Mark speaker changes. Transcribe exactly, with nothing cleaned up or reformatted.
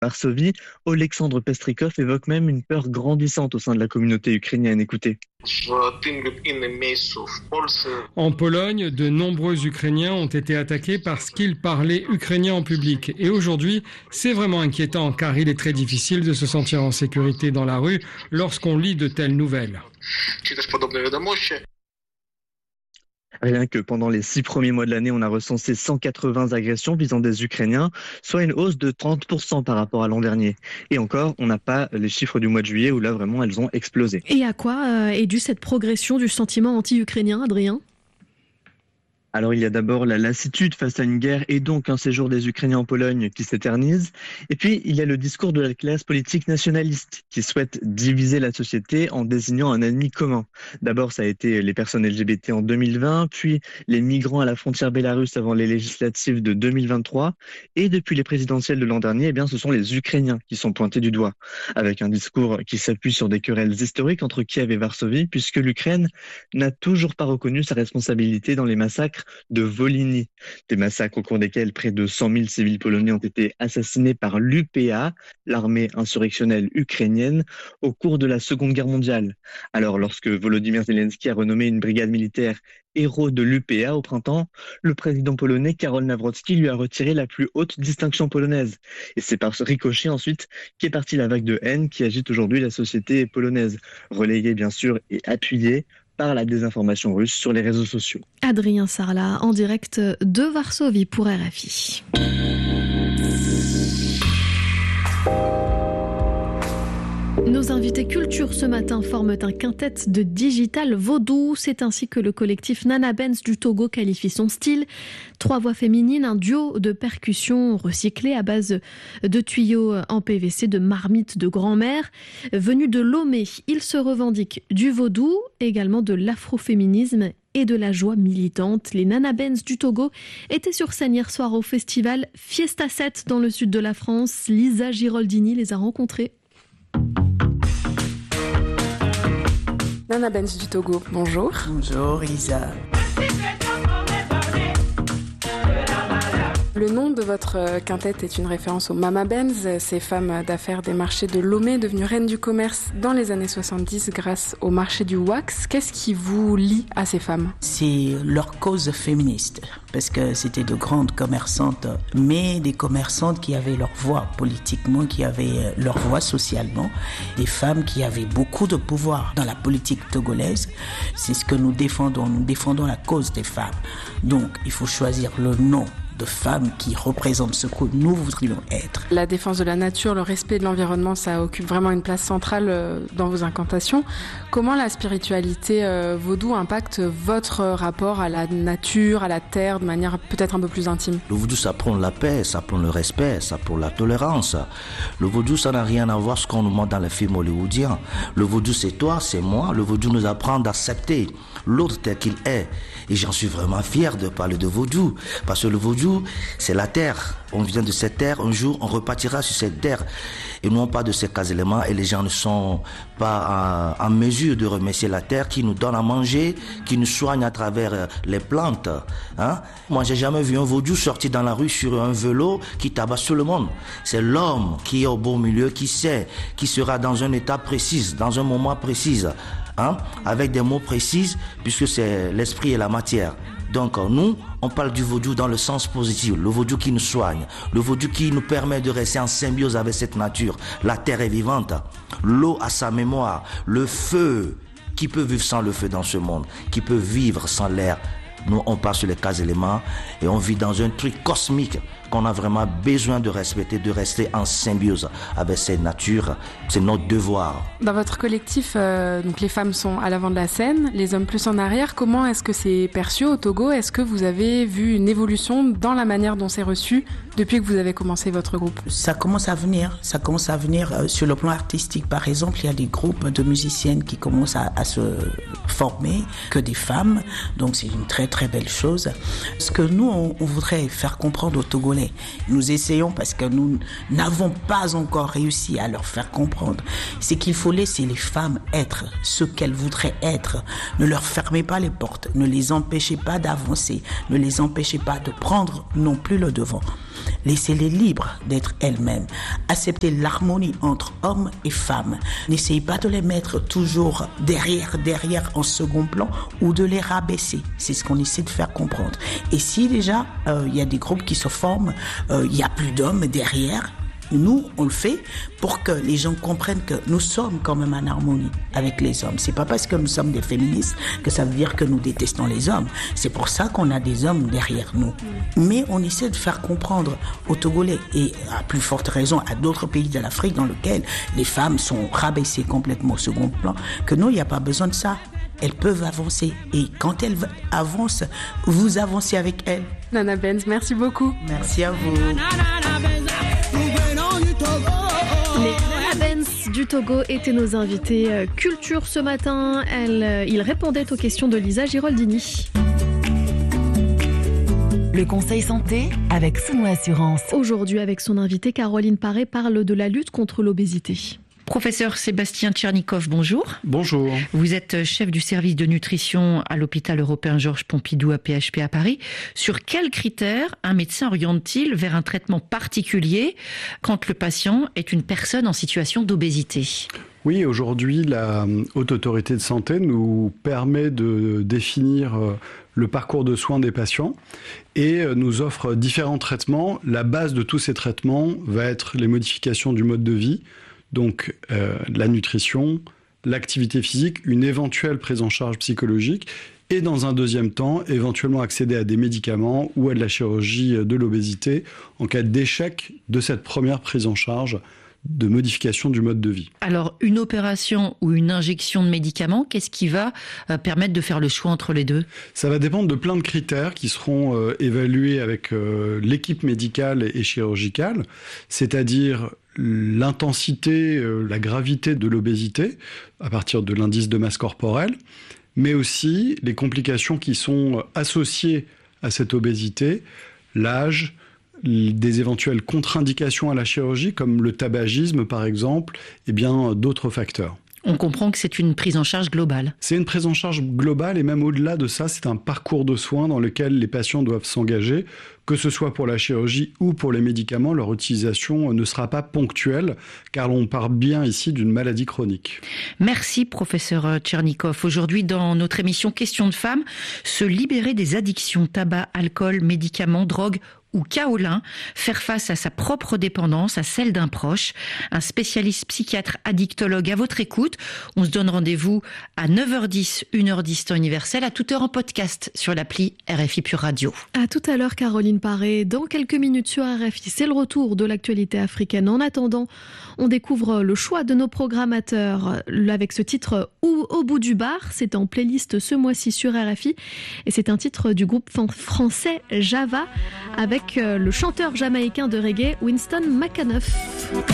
Speaker 1: Varsovie, Oleksandr Pestrikov évoque même une peur grandissante au sein de la communauté ukrainienne. Écoutez.
Speaker 2: En Pologne, de nombreux Ukrainiens ont été attaqués parce qu'ils parlaient ukrainien en public. Et aujourd'hui, c'est vraiment inquiétant car il est très difficile de se sentir en sécurité dans la rue lorsqu'on lit de telles nouvelles.
Speaker 1: Rien que pendant les six premiers mois de l'année, on a recensé cent quatre-vingts agressions visant des Ukrainiens, soit une hausse de trente pour cent par rapport à l'an dernier. Et encore, on n'a pas les chiffres du mois de juillet où là vraiment elles ont explosé.
Speaker 3: Et à quoi euh, est due cette progression du sentiment anti-ukrainien, Adrien ?
Speaker 1: Alors il y a d'abord la lassitude face à une guerre et donc un séjour des Ukrainiens en Pologne qui s'éternise. Et puis il y a le discours de la classe politique nationaliste qui souhaite diviser la société en désignant un ennemi commun. D'abord ça a été les personnes L G B T en deux mille vingt, puis les migrants à la frontière bélarusse avant les législatives de deux mille vingt-trois. Et depuis les présidentielles de l'an dernier, eh bien, ce sont les Ukrainiens qui sont pointés du doigt. Avec un discours qui s'appuie sur des querelles historiques entre Kiev et Varsovie, puisque l'Ukraine n'a toujours pas reconnu sa responsabilité dans les massacres de Volhynie, des massacres au cours desquels près de cent mille civils polonais ont été assassinés par l'U P A, l'armée insurrectionnelle ukrainienne, au cours de la Seconde Guerre mondiale. Alors, lorsque Volodymyr Zelensky a renommé une brigade militaire héros de l'U P A au printemps, le président polonais Karol Nawrocki lui a retiré la plus haute distinction polonaise. Et c'est par ce ricochet ensuite qu'est partie la vague de haine qui agite aujourd'hui la société polonaise, relayée bien sûr et appuyée par la désinformation russe sur les réseaux sociaux.
Speaker 3: Adrien Sarlat, en direct de Varsovie pour R F I. Nos invités culture ce matin forment un quintet de digital vaudou. C'est ainsi que le collectif Nana Benz du Togo qualifie son style. Trois voix féminines, un duo de percussions recyclées à base de tuyaux en P V C, de marmites de grand-mère. Venus de Lomé, ils se revendiquent du vaudou, également de l'afroféminisme et de la joie militante. Les Nana Benz du Togo étaient sur scène hier soir au festival Fiesta sept dans le sud de la France. Lisa Giraldini les a rencontrés.
Speaker 4: Nana Benz du Togo, bonjour.
Speaker 5: Bonjour Isa.
Speaker 4: Le nom de votre quintet est une référence aux Mama Benz, ces femmes d'affaires des marchés de Lomé, devenues reines du commerce dans les années soixante-dix grâce au marché du wax. Qu'est-ce qui vous lie à ces femmes ?
Speaker 5: C'est leur cause féministe, parce que c'était de grandes commerçantes, mais des commerçantes qui avaient leur voix politiquement, qui avaient leur voix socialement, des femmes qui avaient beaucoup de pouvoir dans la politique togolaise. C'est ce que nous défendons, nous défendons la cause des femmes. Donc, il faut choisir le nom de femmes qui représentent ce que nous voudrions être.
Speaker 4: La défense de la nature, le respect de l'environnement, ça occupe vraiment une place centrale dans vos incantations. Comment la spiritualité euh, vaudou impacte votre rapport à la nature, à la terre, de manière peut-être un peu plus intime ?
Speaker 6: Le vaudou, ça prend la paix, ça prend le respect, ça prend la tolérance. Le vaudou, ça n'a rien à voir avec ce qu'on nous montre dans les films hollywoodiens. Le vaudou, c'est toi, c'est moi. Le vaudou nous apprend d'accepter l'autre tel qu'il est. Et j'en suis vraiment fier de parler de vaudou, parce que le vaudou, c'est la terre. On vient de cette terre, un jour, on repartira sur cette terre. Et non pas de ces cas éléments, et les gens ne sont pas en, en mesure de remercier la terre qui nous donne à manger, qui nous soigne à travers les plantes. Hein? Moi, j'ai jamais vu un vaudou sortir dans la rue sur un vélo qui tabasse tout le monde. C'est l'homme qui est au bon milieu, qui sait, qui sera dans un état précis, dans un moment précis. Hein, avec des mots précis, puisque c'est l'esprit et la matière. Donc nous, on parle du vaudou dans le sens positif, le vaudou qui nous soigne, le vaudou qui nous permet de rester en symbiose avec cette nature. La terre est vivante, l'eau a sa mémoire, le feu, qui peut vivre sans le feu dans ce monde, qui peut vivre sans l'air. Nous, on part sur les quatre éléments et on vit dans un truc cosmique qu'on a vraiment besoin de respecter, de rester en symbiose avec cette nature. C'est notre devoir.
Speaker 4: Dans votre collectif, euh, donc les femmes sont à l'avant de la scène, les hommes plus en arrière. Comment est-ce que c'est perçu au Togo ? Est-ce que vous avez vu une évolution dans la manière dont c'est reçu depuis que vous avez commencé votre groupe ?
Speaker 5: Ça commence à venir. Ça commence à venir euh, sur le plan artistique. Par exemple, il y a des groupes de musiciennes qui commencent à, à se former, que des femmes. Donc c'est une très très belle chose. Ce que nous, on, on voudrait faire comprendre aux Togolais, Togolais. Nous essayons parce que nous n'avons pas encore réussi à leur faire comprendre. C'est qu'il faut laisser les femmes être ce qu'elles voudraient être. Ne leur fermez pas les portes, ne les empêchez pas d'avancer, ne les empêchez pas de prendre non plus le devant. Laissez-les libres d'être elles-mêmes. Acceptez l'harmonie entre hommes et femmes. N'essayez pas de les mettre toujours derrière, derrière, en second plan ou de les rabaisser. C'est ce qu'on essaie de faire comprendre. Et si déjà, il euh, y a des groupes qui se forment, il euh, n'y a plus d'hommes derrière, nous, on le fait pour que les gens comprennent que nous sommes quand même en harmonie avec les hommes. C'est pas parce que nous sommes des féministes que ça veut dire que nous détestons les hommes. C'est pour ça qu'on a des hommes derrière nous. Mais on essaie de faire comprendre aux Togolais et à plus forte raison à d'autres pays de l'Afrique dans lesquels les femmes sont rabaissées complètement au second plan que non, il n'y a pas besoin de ça. Elles peuvent avancer. Et quand elles avancent, vous avancez avec elles.
Speaker 4: Nana Benz, merci beaucoup.
Speaker 5: Merci à vous.
Speaker 3: Les Nana Benz du Togo étaient nos invités euh, culture ce matin. Elle, euh, ils répondaient aux questions de Lisa Giraldini.
Speaker 7: Le conseil santé avec Souno Assurance.
Speaker 3: Aujourd'hui, avec son invitée Caroline Paré, parle de la lutte contre l'obésité.
Speaker 8: Professeur Sébastien Tchernikov, bonjour.
Speaker 9: Bonjour.
Speaker 8: Vous êtes chef du service de nutrition à l'hôpital européen Georges Pompidou à P H P à Paris. Sur quels critères un médecin oriente-t-il vers un traitement particulier quand le patient est une personne en situation d'obésité ?
Speaker 9: Oui, aujourd'hui, la Haute Autorité de Santé nous permet de définir le parcours de soins des patients et nous offre différents traitements. La base de tous ces traitements va être les modifications du mode de vie, donc euh, la nutrition, l'activité physique, une éventuelle prise en charge psychologique et dans un deuxième temps, éventuellement accéder à des médicaments ou à de la chirurgie de l'obésité en cas d'échec de cette première prise en charge de modification du mode de vie.
Speaker 8: Alors, une opération ou une injection de médicaments, qu'est-ce qui va euh, permettre de faire le choix entre les deux ?
Speaker 9: Ça va dépendre de plein de critères qui seront euh, évalués avec euh, l'équipe médicale et, et chirurgicale, c'est-à-dire l'intensité, euh, la gravité de l'obésité à partir de l'indice de masse corporelle, mais aussi les complications qui sont associées à cette obésité, l'âge, des éventuelles contre-indications à la chirurgie, comme le tabagisme par exemple, et bien d'autres facteurs.
Speaker 8: On comprend que c'est une prise en charge globale.
Speaker 9: C'est une prise en charge globale et même au-delà de ça, c'est un parcours de soins dans lequel les patients doivent s'engager, que ce soit pour la chirurgie ou pour les médicaments. Leur utilisation ne sera pas ponctuelle car on part bien ici d'une maladie chronique.
Speaker 8: Merci professeur Tchernikov. Aujourd'hui dans notre émission Questions de femmes, se libérer des addictions, tabac, alcool, médicaments, drogue ou kaolin, faire face à sa propre dépendance, à celle d'un proche. Un spécialiste psychiatre addictologue à votre écoute. On se donne rendez-vous à neuf heures dix, une heure dix temps universel, à toute heure en podcast sur l'appli R F I Pure Radio.
Speaker 3: À tout à l'heure Caroline Paré. Dans quelques minutes sur R F I, c'est le retour de l'actualité africaine. En attendant, on découvre le choix de nos programmateurs avec ce titre « Ou au bout du bar ». C'est en playlist ce mois-ci sur R F I et c'est un titre du groupe français Java avec le chanteur jamaïcain de reggae Winston McAnuff.